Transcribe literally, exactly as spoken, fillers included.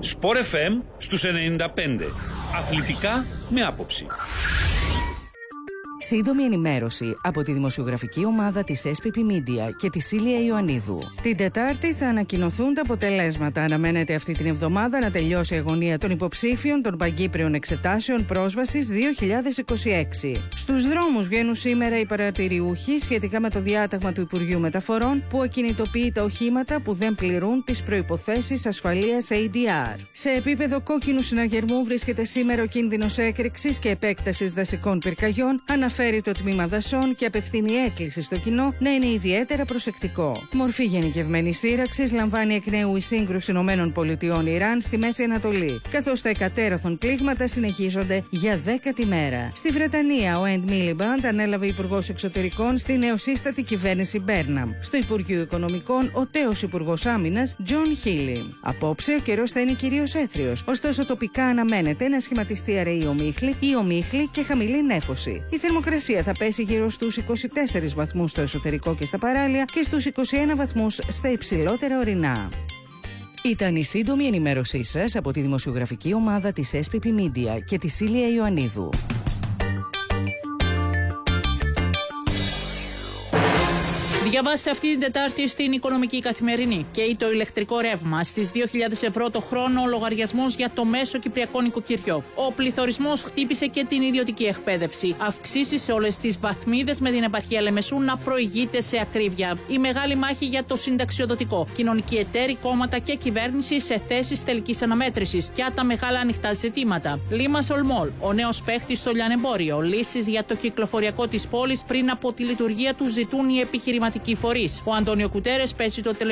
Σπορ εφ εμ στους ενενήντα πέντε. Αθλητικά με άποψη. Σύντομη ενημέρωση από τη δημοσιογραφική ομάδα της ες πι πι Media και τη Σίλια Ιωαννίδου. Την Τετάρτη θα ανακοινωθούν τα αποτελέσματα. Αναμένεται αυτή την εβδομάδα να τελειώσει η αγωνία των υποψήφιων των Παγκύπριων Εξετάσεων Πρόσβασης δύο χιλιάδες είκοσι έξι. Στους δρόμους βγαίνουν σήμερα οι παρατηριούχοι σχετικά με το διάταγμα του Υπουργείου Μεταφορών που ακινητοποιεί τα οχήματα που δεν πληρούν τις προϋποθέσεις ασφαλείας έι ντι αρ. Σε επίπεδο κόκκινου συναγερμού βρίσκεται σήμερα ο κίνδυνος έκρηξης και επέκτασης δασικών πυρκαγιών. Αναφέρει το τμήμα δασών και απευθύνει έκκληση στο κοινό να είναι ιδιαίτερα προσεκτικό. Μορφή γενικευμένης σύραξης λαμβάνει εκ νέου η σύγκρουση Ηνωμένων Πολιτειών Ιράν στη Μέση Ανατολή, καθώς τα εκατέρωθεν πλήγματα συνεχίζονται για δέκατη μέρα. Στη Βρετανία, ο Εντ Μίλιμπαντ ανέλαβε υπουργός εξωτερικών στη νεοσύστατη κυβέρνηση Μπέρναμ. Στο Υπουργείο Οικονομικών, ο τέος υπουργός άμυνας Τζον Χίλι. Απόψε, ο καιρός θα είναι κυρίως έθριος, ωστόσο τοπικά αναμένεται να σχηματιστεί αραιή ομίχλη ή ομίχλη και χαμηλή νέφωση. Η θερμοκρασία θα πέσει γύρω στους είκοσι τέσσερις βαθμούς στο εσωτερικό και στα παράλια και στους είκοσι ένα βαθμούς στα υψηλότερα ορεινά. Ήταν η σύντομη ενημέρωσή σας από τη δημοσιογραφική ομάδα της ες πι πι Media και τη Σίλια Ιωαννίδου. Διαβάστε αυτή την Τετάρτη στην Οικονομική Καθημερινή. Καίει το ηλεκτρικό ρεύμα στις δύο χιλιάδες ευρώ το χρόνο ο λογαριασμός για το μέσο κυπριακό νοικοκυριό. Ο πληθωρισμός χτύπησε και την ιδιωτική εκπαίδευση. Αυξήσεις σε όλες τις βαθμίδες με την επαρχία Λεμεσού να προηγείται σε ακρίβεια. Η μεγάλη μάχη για το συνταξιοδοτικό. Κοινωνικοί εταίροι, κόμματα και κυβέρνηση σε θέσεις τελικής αναμέτρησης. Για τα μεγάλα ανοιχτά ζητήματα. Limassol Mall, ο νέος παίχτης στο λιανεμπόριο. Λύσεις για το κυκλοφοριακό της πόλης πριν από τη λειτουργία του ζητούν οι επιχειρηματικοί φορείς. Ο Αντώνιο Κουτέρες παίζει το